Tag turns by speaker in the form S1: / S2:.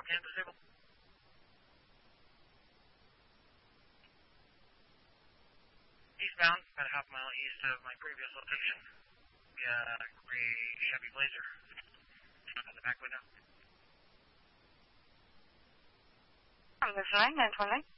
S1: Can disable. Eastbound, about a half mile east of my previous location. Gray Chevy Blazer. At the back window.
S2: This is 929.